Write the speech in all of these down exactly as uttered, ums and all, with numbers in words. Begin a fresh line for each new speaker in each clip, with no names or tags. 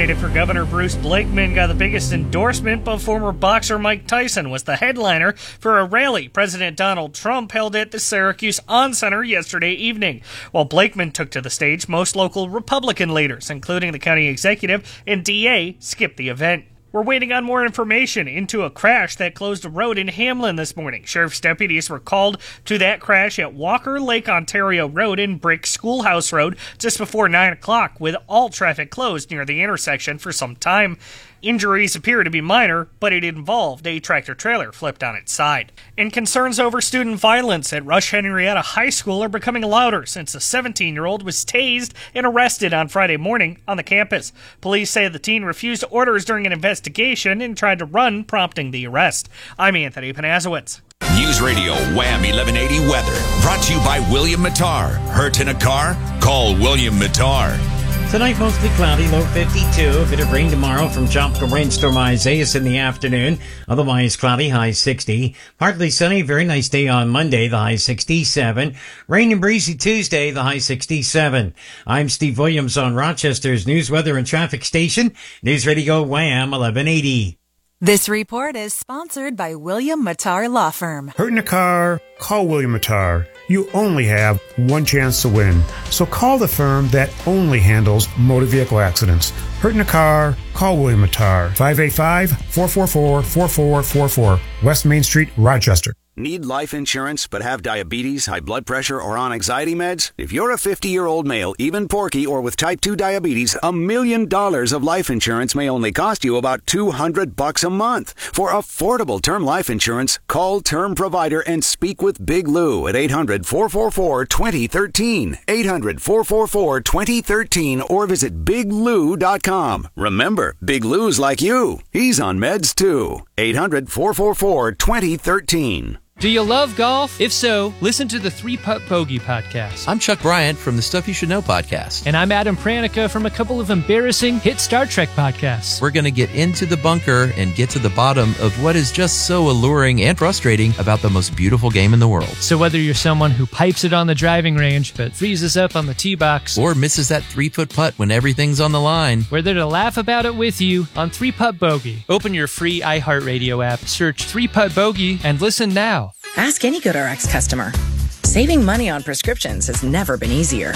candidate for Governor Bruce Blakeman got the biggest endorsement, but former boxer Mike Tyson was the headliner for a rally President Donald Trump held at the Syracuse On Center yesterday evening. While Blakeman took to the stage, most local Republican leaders, including the county executive and D A, skipped the event. We're waiting on more information into a crash that closed a road in Hamlin this morning. Sheriff's deputies were called to that crash at Walker Lake Ontario Road and Brick Schoolhouse Road just before nine o'clock, with all traffic closed near the intersection for some time. Injuries appear to be minor, but it involved a tractor-trailer flipped on its side. And concerns over student violence at Rush Henrietta High School are becoming louder since a seventeen-year-old was tased and arrested on Friday morning on the campus. Police say the teen refused orders during an investigation and tried to run, prompting the arrest. I'm Anthony Panazowitz.
News Radio Wham eleven eighty Weather, brought to you by William Mattar. Hurt in a car? Call William Mattar.
Tonight, mostly cloudy, low fifty-two. A bit of rain tomorrow from tropical rainstorm Isaias in the afternoon. Otherwise cloudy, high sixty. Partly sunny, very nice day on Monday, the high sixty-seven. Rain and breezy Tuesday, the high sixty-seven. I'm Steve Williams on Rochester's News, Weather, and Traffic Station. News Radio Wham eleven eighty.
This report is sponsored by William Mattar Law Firm.
Hurt in a car? Call William Mattar. You only have one chance to win. So call the firm that only handles motor vehicle accidents. Hurt in a car? Call William Mattar. five eight five, four four four, four four four four. West Main Street, Rochester.
Need life insurance but have diabetes, high blood pressure, or on anxiety meds? If you're a fifty-year-old male, even porky, or with type two diabetes, a million dollars of life insurance may only cost you about two hundred bucks a month. For affordable term life insurance, call Term Provider and speak with Big Lou at eight hundred, four four four, two zero one three. eight hundred, four four four, two zero one three or visit big lou dot com. Remember, Big Lou's like you. He's on meds too. eight hundred, four four four, two zero one three.
Do you love golf? If so, listen to the Three Putt Bogey podcast.
I'm Chuck Bryant from the Stuff You Should Know podcast.
And I'm Adam Pranica from a couple of embarrassing hit Star Trek podcasts.
We're going to get into the bunker and get to the bottom of what is just so alluring and frustrating about the most beautiful game in the world.
So whether you're someone who pipes it on the driving range but freezes up on the tee box,
or misses that three-foot putt when everything's on the line,
we're there to laugh about it with you on Three Putt Bogey. Open your free iHeartRadio app, search Three Putt Bogey, and listen now.
Ask any GoodRx customer. Saving money on prescriptions has never been easier.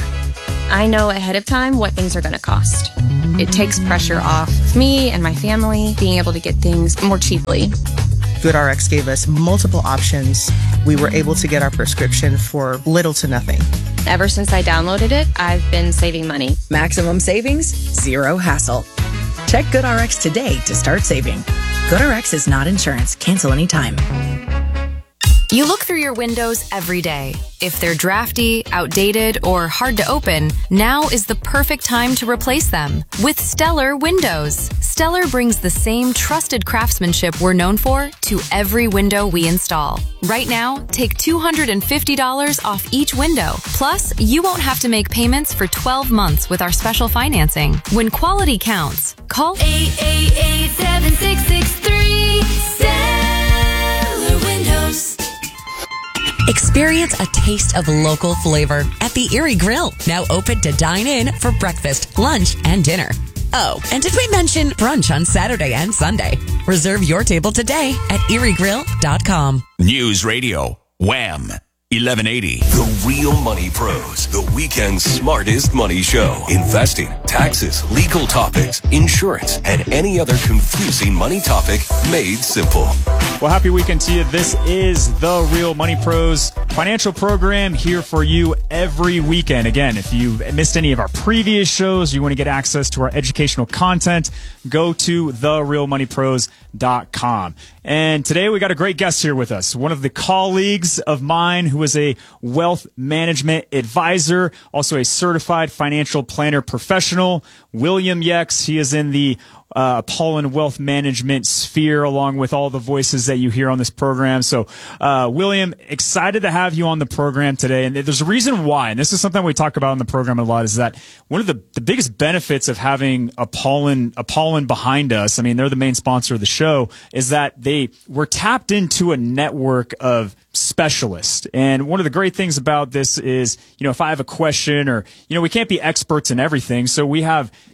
I know ahead of time what things are going to cost. It takes pressure off me and my family being able to get things more cheaply.
GoodRx gave us multiple options. We were able to get our prescription for little to nothing.
Ever since I downloaded it, I've been saving money.
Maximum savings, zero hassle. Check GoodRx today to start saving. GoodRx is not insurance. Cancel anytime.
You look through your windows every day. If they're drafty, outdated, or hard to open, now is the perfect time to replace them with Stellar Windows. Stellar brings the same trusted craftsmanship we're known for to every window we install. Right now, take two hundred fifty dollars off each window. Plus, you won't have to make payments for twelve months with our special financing. When quality counts, call
eight eight eight, seven six six three. Stellar Windows.
Experience a taste of local flavor at the Erie Grill, now open to dine in for breakfast, lunch, and dinner. Oh, and did we mention brunch on Saturday and Sunday? Reserve your table today at erie grill dot com.
News Radio Wham eleven eighty.
The Real Money Pros, the weekend's smartest money show. Investing, taxes, legal topics, insurance, and any other confusing money topic made simple.
Well, happy weekend to you. This is the Real Money Pros financial program here for you every weekend. Again, if you missed any of our previous shows, you want to get access to our educational content, go to the real money pros dot com. And today we got a great guest here with us, one of the colleagues of mine who is a wealth management advisor, also a certified financial planner professional, William Yex. He is in the uh, Apollon Wealth Management sphere, along with all the voices that you hear on this program. So, uh, William, excited to have you on the program today. And there's a reason why, and this is something we talk about on the program a lot, is that one of the, the biggest benefits of having Apollon, Apollon behind us, I mean, they're the main sponsor of the show, is that they were tapped into a network of specialist. And one of the great things about this is, you know, if I have a question or, you know, we can't be experts in everything. So we have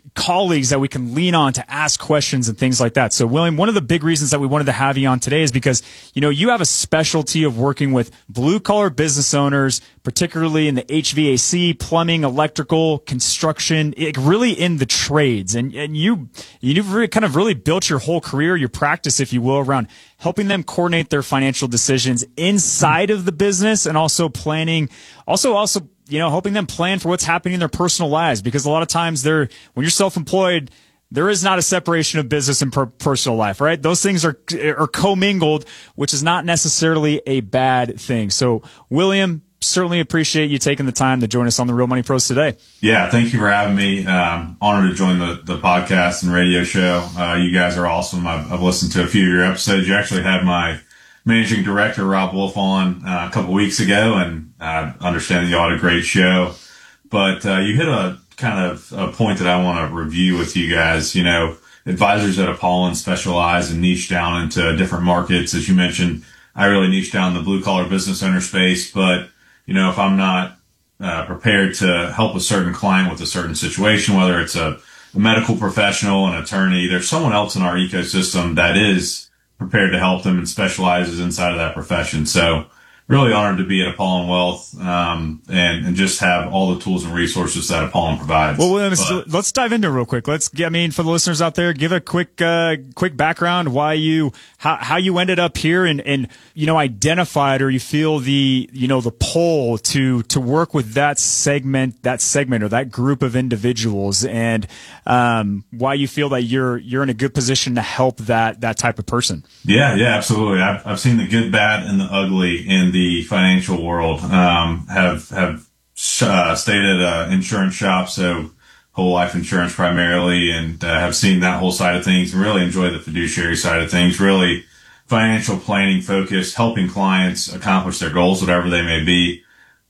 colleagues that we can lean on to ask questions and things like that. So, William, one of the big reasons that we wanted to have you on today is because, you know, you have a specialty of working with blue-collar business owners, particularly in the H V A C, plumbing, electrical, construction, it, really in the trades. And, and you, you've really kind of really built your whole career, your practice, if you will, around helping them coordinate their financial decisions inside of the business and also planning, also, also, you know, helping them plan for what's happening in their personal lives, because a lot of times they're, when you're self-employed, there is not a separation of business and per- personal life, right? Those things are, are commingled, which is not necessarily a bad thing. So, William, certainly appreciate you taking the time to join us on the Real Money Pros today.
Yeah, thank you for having me. Um, honored to join the, the podcast and radio show. Uh, you guys are awesome. I've, I've listened to a few of your episodes. You actually had my managing director, Rob Wolf, on uh, a couple weeks ago, and I understand that you all had a great show. But uh, you hit a kind of a point that I want to review with you guys. You know, advisors at Apollon specialize and niche down into different markets. As you mentioned, I really niche down the blue-collar business owner space. But, you know, if I'm not uh, prepared to help a certain client with a certain situation, whether it's a, a medical professional, an attorney, there's someone else in our ecosystem that is prepared to help them and specializes inside of that profession. So really honored to be at Apollon Wealth, um, and, and just have all the tools and resources that Apollon provides.
Well, William, but, let's dive into it real quick. Let's, I mean, for the listeners out there, give a quick, uh, quick background, why you, how, how you ended up here and, and, you know, identified, or you feel the, you know, the pull to, to work with that segment, that segment or that group of individuals, and, um, why you feel that you're, you're in a good position to help that, that type of person.
Yeah, yeah, absolutely. I've, I've seen the good, bad, and the ugly in the the financial world. Um, have, have, uh, stayed at a insurance shop, so whole life insurance primarily, and, uh, have seen that whole side of things and really enjoy the fiduciary side of things, really financial planning focused, helping clients accomplish their goals, whatever they may be.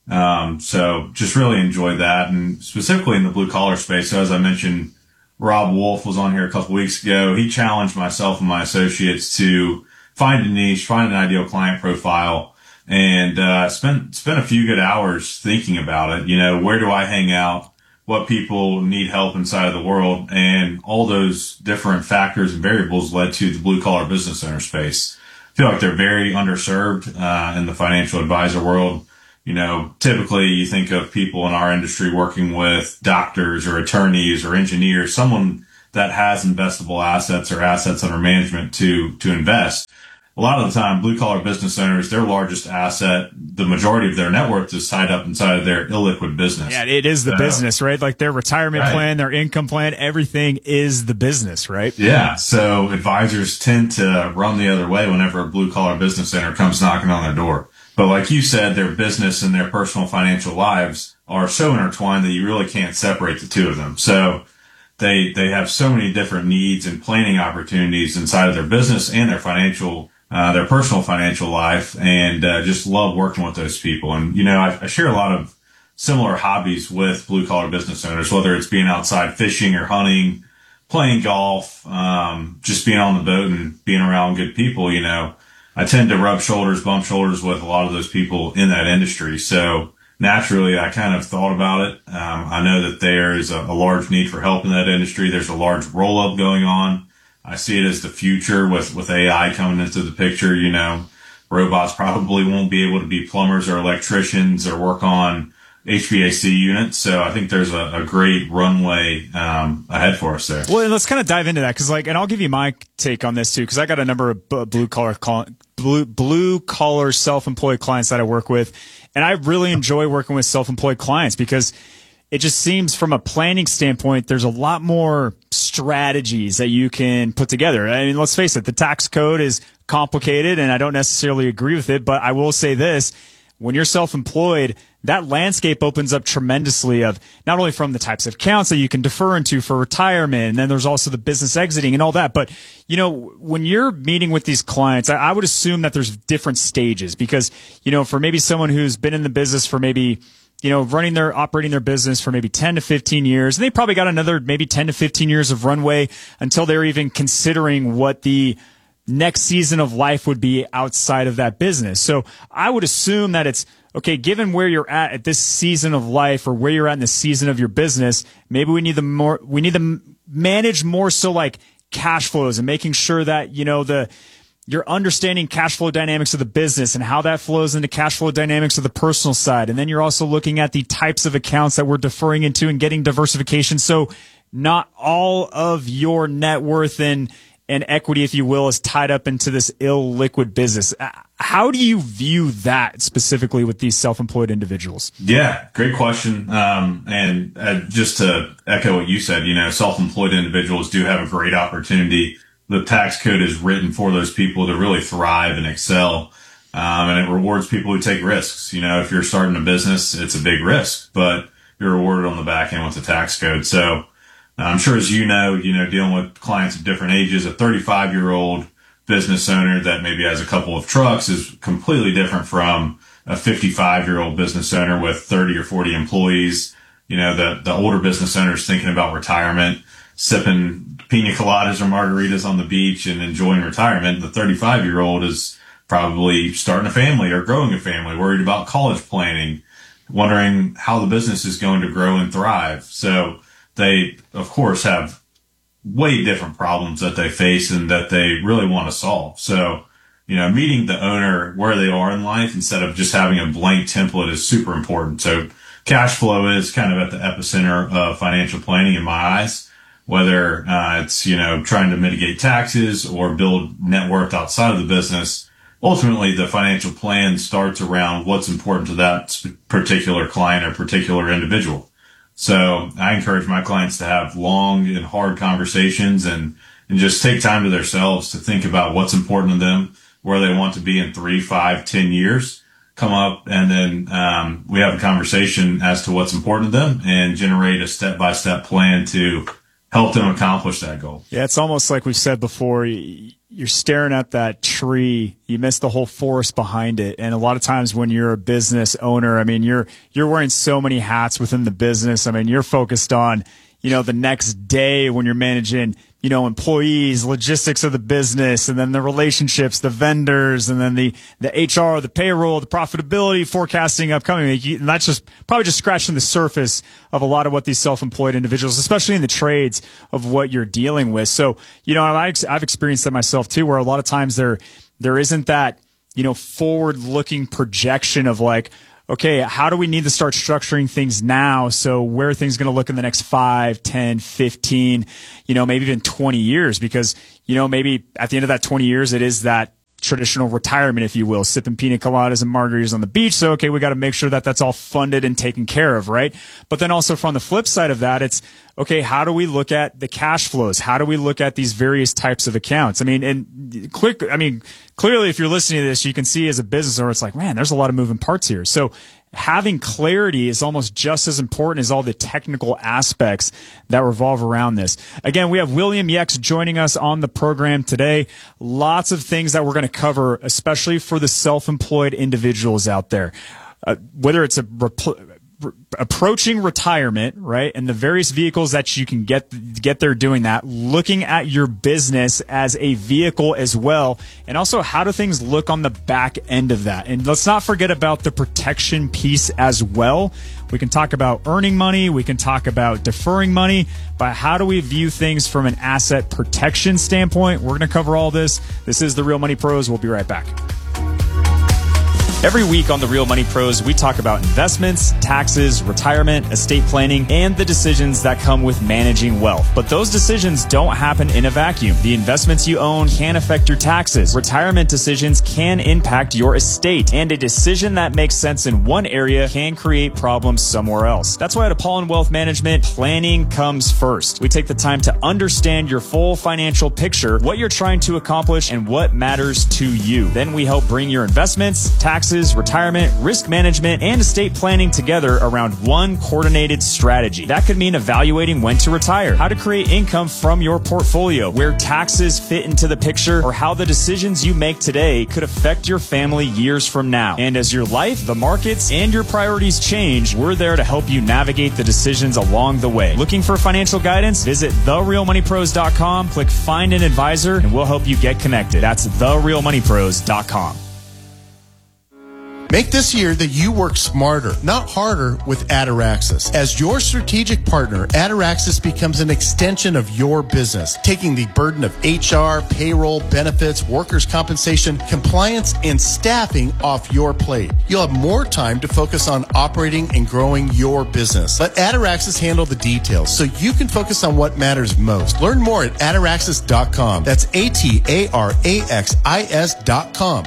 Um, so just really enjoyed that, and specifically in the blue collar space. So as I mentioned, Rob Wolf was on here a couple weeks ago. He challenged myself and my associates to find a niche, find an ideal client profile, and uh spent spent a few good hours thinking about it. You know, where do I hang out? What people need help inside of the world? And all those different factors and variables led to the blue collar business owner space. I feel like they're very underserved uh in the financial advisor world. You know, typically you think of people in our industry working with doctors or attorneys or engineers, someone that has investable assets or assets under management to to invest. A lot of the time, blue-collar business owners, their largest asset, the majority of their net worth is tied up inside of their illiquid business.
Yeah, it is the uh, business, right? Like their retirement right. plan, their income plan, everything is the business, right?
Yeah, so advisors tend to run the other way whenever a blue-collar business owner comes knocking on their door. But like you said, their business and their personal financial lives are so intertwined that you really can't separate the two of them. So they they have so many different needs and planning opportunities inside of their business and their financial Uh, their personal financial life, and uh, just love working with those people. And, you know, I, I share a lot of similar hobbies with blue collar business owners, whether it's being outside fishing or hunting, playing golf, um, just being on the boat and being around good people. You know, I tend to rub shoulders, bump shoulders with a lot of those people in that industry. So naturally, I kind of thought about it. Um, I know that there is a, a large need for help in that industry. There's a large roll up going on. I see it as the future with, with A I coming into the picture. You know, robots probably won't be able to be plumbers or electricians or work on H V A C units. So I think there's a, a great runway um, ahead for us there.
Well, and let's kind of dive into that, because, like, and I'll give you my take on this too, because I got a number of b- blue collar blue blue collar self-employed clients that I work with, and I really enjoy working with self-employed clients because it just seems from a planning standpoint, there's a lot more strategies that you can put together. I mean, let's face it, the tax code is complicated and I don't necessarily agree with it, but I will say this, when you're self-employed, that landscape opens up tremendously of not only from the types of accounts that you can defer into for retirement, and then there's also the business exiting and all that. But, you know, when you're meeting with these clients, I, I would assume that there's different stages because, you know, for maybe someone who's been in the business for maybe, you know, running their, operating their business for maybe ten to fifteen years, and they probably got another maybe ten to fifteen years of runway until they're even considering what the next season of life would be outside of that business. So I would assume that it's, okay, given where you're at at this season of life or where you're at in the season of your business, maybe we need the more, we need the manage more so like cash flows and making sure that, you know, the, you're understanding cash flow dynamics of the business and how that flows into cash flow dynamics of the personal side. And then you're also looking at the types of accounts that we're deferring into and getting diversification. So not all of your net worth and, and equity, if you will, is tied up into this illiquid business. How do you view that specifically with these self-employed individuals?
Yeah, great question. Um, and uh, just to echo what you said, you know, self-employed individuals do have a great opportunity. The tax code is written for those people to really thrive and excel. Um, and it rewards people who take risks. You know, if you're starting a business, it's a big risk, but you're rewarded on the back end with the tax code. So I'm sure, as you know, you know, dealing with clients of different ages, a thirty-five year old business owner that maybe has a couple of trucks is completely different from a fifty-five year old business owner with thirty or forty employees. You know, the, the older business owner is thinking about retirement, sipping pina coladas or margaritas on the beach and enjoying retirement. The thirty-five year old is probably starting a family or growing a family, worried about college planning, wondering how the business is going to grow and thrive. So they, of course, have way different problems that they face and that they really want to solve. So, you know, meeting the owner where they are in life instead of just having a blank template is super important. So cash flow is kind of at the epicenter of financial planning in my eyes, whether uh, it's, you know, trying to mitigate taxes or build net worth outside of the business. Ultimately, the financial plan starts around what's important to that particular client or particular individual. So I encourage my clients to have long and hard conversations and, and just take time to themselves to think about what's important to them, where they want to be in three, five, ten years, come up, and then um, we have a conversation as to what's important to them and generate a step-by-step plan to help them accomplish that goal.
Yeah, it's almost like we've said before, you're staring at that tree, you miss the whole forest behind it. And a lot of times when you're a business owner, I mean, you're, you're wearing so many hats within the business. I mean, you're focused on, you know, the next day when you're managing, you know, employees, logistics of the business, and then the relationships, the vendors, and then the, the H R, the payroll, the profitability, forecasting upcoming. And that's just probably just scratching the surface of a lot of what these self-employed individuals, especially in the trades, of what you're dealing with. So, you know, I've, I've experienced that myself too, where a lot of times there, there isn't that, you know, forward-looking projection of like, okay, how do we need to start structuring things now? So where are things going to look in the next five, ten, fifteen, you know, maybe even twenty years? Because, you know, maybe at the end of that twenty years, it is that traditional retirement, if you will, sipping pina coladas and margaritas on the beach. So, okay, we got to make sure that that's all funded and taken care of, right? But then also from the flip side of that, it's, okay, how do we look at the cash flows? How do we look at these various types of accounts? I mean, and quick, I mean, clearly if you're listening to this, you can see as a business owner, it's like, man, there's a lot of moving parts here. So having clarity is almost just as important as all the technical aspects that revolve around this. Again, we have William Yex joining us on the program today. Lots of things that we're going to cover, especially for the self-employed individuals out there. Uh, whether it's a repl- approaching retirement, right? And the various vehicles that you can get, get there doing that, looking at your business as a vehicle as well. And also, how do things look on the back end of that? And let's not forget about the protection piece as well. We can talk about earning money. We can talk about deferring money, but how do we view things from an asset protection standpoint? We're going to cover all this. This is the Real Money Pros. We'll be right back. Every week on The Real Money Pros, we talk about investments, taxes, retirement, estate planning, and the decisions that come with managing wealth. But those decisions don't happen in a vacuum. The investments you own can affect your taxes. Retirement decisions can impact your estate. And a decision that makes sense in one area can create problems somewhere else. That's why at Apollon Wealth Management, planning comes first. We take the time to understand your full financial picture, what you're trying to accomplish, and what matters to you. Then we help bring your investments, taxes, retirement, risk management, and estate planning together around one coordinated strategy. That could mean evaluating when to retire, how to create income from your portfolio, where taxes fit into the picture, or how the decisions you make today could affect your family years from now. And as your life, the markets, and your priorities change, we're there to help you navigate the decisions along the way. Looking for financial guidance? Visit the real money pros dot com, click Find an Advisor, and we'll help you get connected. That's the real money pros dot com.
Make this year that you work smarter, not harder, with Ataraxis. As your strategic partner, Ataraxis becomes an extension of your business, taking the burden of H R, payroll, benefits, workers' compensation, compliance, and staffing off your plate. You'll have more time to focus on operating and growing your business. Let Ataraxis handle the details so you can focus on what matters most. Learn more at ataraxis dot com. That's A T A R A X I S dot com.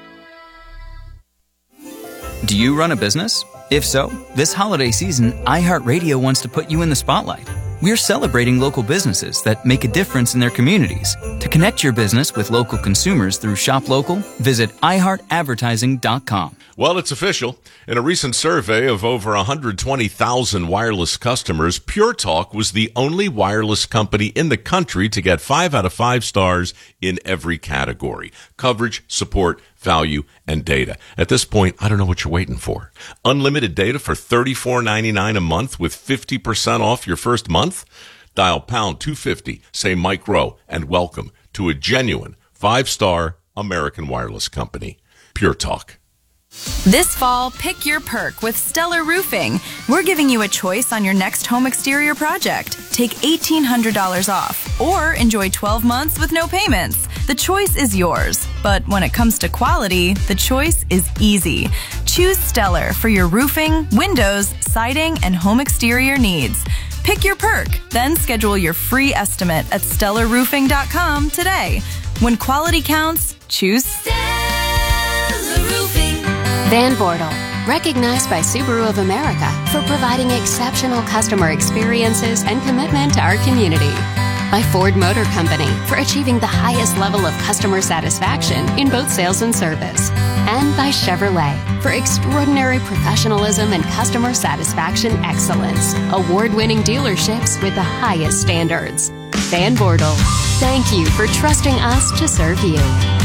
Do you run a business? If so, this holiday season, iHeartRadio wants to put you in the spotlight. We're celebrating local businesses that make a difference in their communities. To connect your business with local consumers through Shop Local, visit i heart advertising dot com.
Well, it's official. In a recent survey of over one hundred twenty thousand wireless customers, Pure Talk was the only wireless company in the country to get five out of five stars in every category: coverage, support, value, and data. At this point, I don't know what you're waiting for. Unlimited data for thirty-four ninety-nine a month with fifty percent off your first month? Dial pound two fifty, say Mike Rowe, and welcome to a genuine five-star American wireless company. Pure Talk.
This fall, pick your perk with Stellar Roofing. We're giving you a choice on your next home exterior project. Take eighteen hundred dollars off or enjoy twelve months with no payments. The choice is yours. But when it comes to quality, the choice is easy. Choose Stellar for your roofing, windows, siding, and home exterior needs. Pick your perk, then schedule your free estimate at stellar roofing dot com today. When quality counts, choose Stellar Roofing.
Van Bortle, recognized by Subaru of America for providing exceptional customer experiences and commitment to our community. By Ford Motor Company for achieving the highest level of customer satisfaction in both sales and service. And by Chevrolet for extraordinary professionalism and customer satisfaction excellence. Award-winning dealerships with the highest standards. Van Bortle, thank you for trusting us to serve you.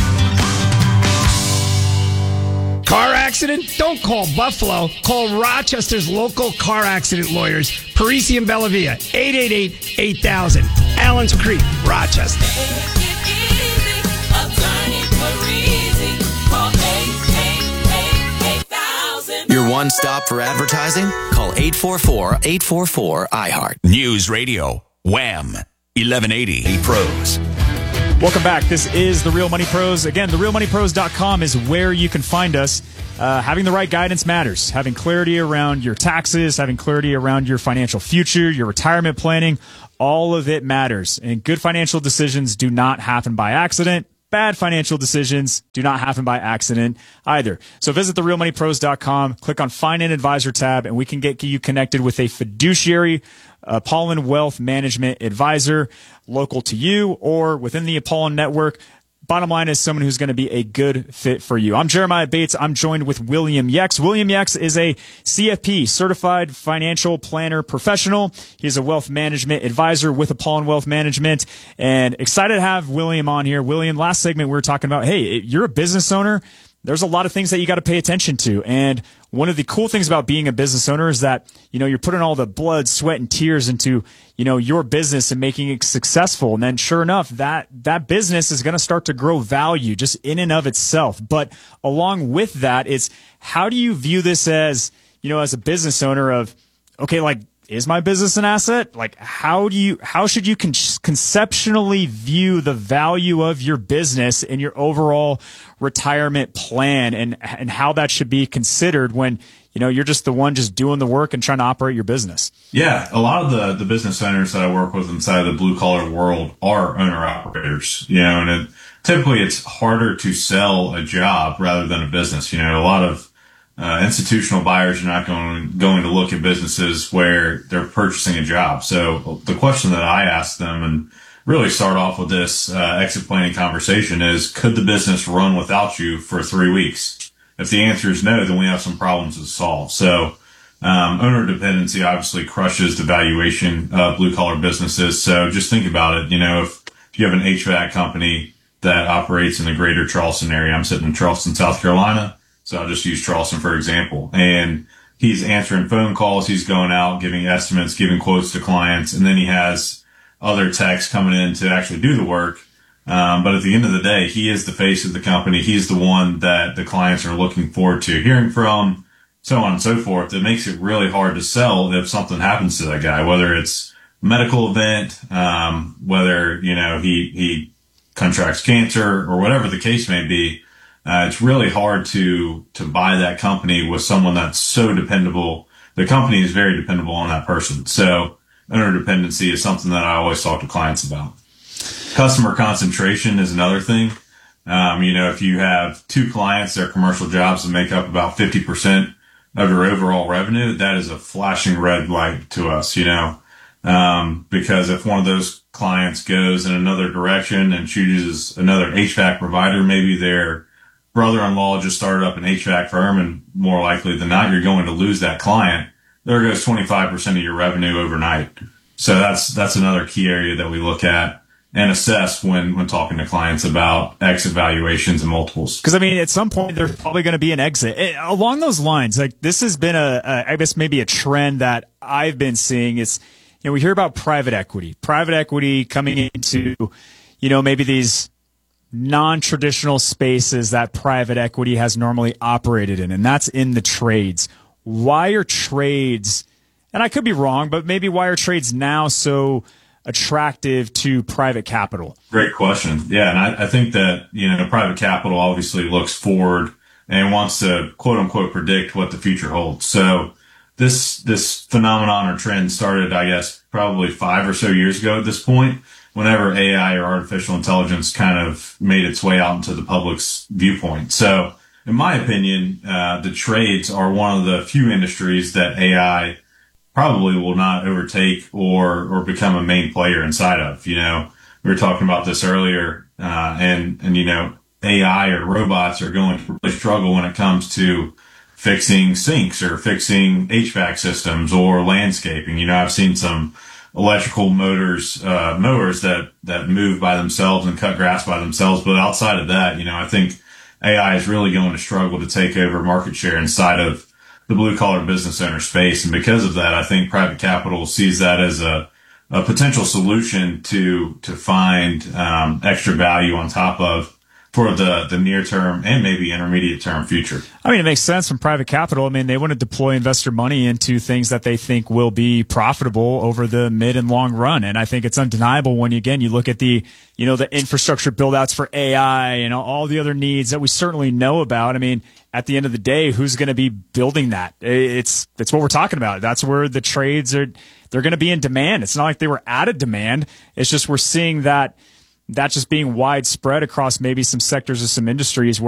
Car accident? Don't call Buffalo. Call Rochester's local car accident lawyers, Parisi and Bellavia, eight eight eight, eight thousand. Allen's Creek, Rochester.
Your one stop for advertising? Call eight four four, eight four four, I heart.
News Radio, Wham, eleven eighty Pros.
Welcome back. This is The Real Money Pros. Again, the real money pros dot com is where you can find us. Uh, having the right guidance matters. Having clarity around your taxes, having clarity around your financial future, your retirement planning, all of it matters. And good financial decisions do not happen by accident. Bad financial decisions do not happen by accident either. So visit the real money pros dot com, click on Find an Advisor tab, and we can get you connected with a fiduciary Apollon Wealth Management advisor local to you or within the Apollon network. Bottom line is someone who's going to be a good fit for you. I'm Jeremiah Bates. I'm joined with William Yex. William Yex is a C F P, Certified Financial Planner Professional. He's a wealth management advisor with Apollon Wealth Management, and excited to have William on here. William, last segment we were talking about, hey, you're a business owner. There's a lot of things that you got to pay attention to. And one of the cool things about being a business owner is that, you know, you're putting all the blood, sweat, and tears into, you know, your business and making it successful. And then sure enough, that, that business is going to start to grow value just in and of itself. But along with that, it's how do you view this as, you know, as a business owner of, okay, like, is my business an asset? Like, how do you, how should you con- conceptually view the value of your business in your overall retirement plan, and, and how that should be considered when, you know, you're just the one just doing the work and trying to operate your business?
Yeah. A lot of the, the business owners that I work with inside of the blue collar world are owner operators, you know, and it, typically it's harder to sell a job rather than a business. You know, a lot of Uh, institutional buyers are not going going to look at businesses where they're purchasing a job. So the question that I ask them, and really start off with this uh, exit planning conversation, is could the business run without you for three weeks? If the answer is no, then we have some problems to solve. So um, owner dependency obviously crushes the valuation of blue collar businesses. So just think about it. You know, if, if you have an H V A C company that operates in the greater Charleston area, I'm sitting in Charleston, South Carolina. So I'll just use Charleston for example. And he's answering phone calls. He's going out, giving estimates, giving quotes to clients. And then he has other techs coming in to actually do the work. Um, but at the end of the day, he is the face of the company. He's the one that the clients are looking forward to hearing from, so on and so forth. It makes it really hard to sell if something happens to that guy, whether it's a medical event, um, whether, you know, he, he contracts cancer or whatever the case may be. Uh, it's really hard to, to buy that company with someone that's so dependable. The company is very dependable on that person. So owner dependency is something that I always talk to clients about. Customer concentration is another thing. Um, you know, if you have two clients, their commercial jobs that make up about fifty percent of your overall revenue, that is a flashing red light to us, you know, um, because if one of those clients goes in another direction and chooses another H V A C provider, maybe their brother-in-law just started up an H V A C firm, and more likely than not, you're going to lose that client. There goes twenty-five percent of your revenue overnight. So that's, that's another key area that we look at and assess when, when talking to clients about exit valuations and multiples.
Because, I mean, at some point, there's probably going to be an exit. It, along those lines, like, this has been a, a, I guess maybe a trend that I've been seeing. It's, you know, we hear about private equity, private equity coming into, you know, maybe these non-traditional spaces that private equity has normally operated in, and that's in the trades. Why are trades, and I could be wrong, but maybe why are trades now so attractive to private capital?
Great question. Yeah. And I, I think that, you know, private capital obviously looks forward and wants to quote unquote predict what the future holds. So this, this phenomenon or trend started, I guess, probably five or so years ago at this point, whenever A I or artificial intelligence kind of made its way out into the public's viewpoint. So in my opinion, uh, the trades are one of the few industries that A I probably will not overtake or, or become a main player inside of. You know, we were talking about this earlier, uh, and, and, you know, A I or robots are going to really struggle when it comes to fixing sinks or fixing H V A C systems or landscaping. You know, I've seen some electrical motors, uh, mowers that, that move by themselves and cut grass by themselves. But outside of that, you know, I think A I is really going to struggle to take over market share inside of the blue collar business owner space. And because of that, I think private capital sees that as a, a potential solution to, to find, um, extra value on top of for the, the near term and maybe intermediate term future.
I mean, it makes sense from private capital. I mean, they want to deploy investor money into things that they think will be profitable over the mid and long run. And I think it's undeniable when, you, again, you look at the, you know, the infrastructure build outs for A I and all the other needs that we certainly know about. I mean, at the end of the day, who's going to be building that? It's, it's what we're talking about. That's where the trades are, they're going to be in demand. It's not like they were out of demand. It's just we're seeing that, that just being widespread across maybe some sectors or some industries where